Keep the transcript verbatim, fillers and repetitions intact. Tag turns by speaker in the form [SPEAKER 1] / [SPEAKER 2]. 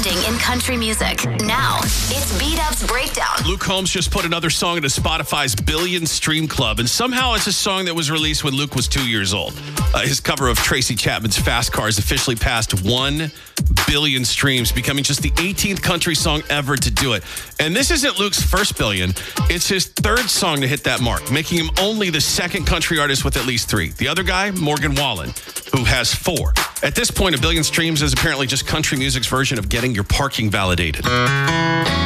[SPEAKER 1] trending in country music. Now, it's B-Dub's Breakdown.
[SPEAKER 2] Luke Combs just put another song into Spotify's Billion Stream Club, and somehow it's a song that was released when Luke was two years old. Uh, his cover of Tracy Chapman's Fast Cars officially passed one billion streams, becoming just the eighteenth country song ever to do it. And this isn't Luke's first billion. It's his third song to hit that mark, making him only the second country artist with at least three. The other guy, Morgan Wallen, who has four. At this point, a billion streams is apparently just country music's version of getting your parking validated.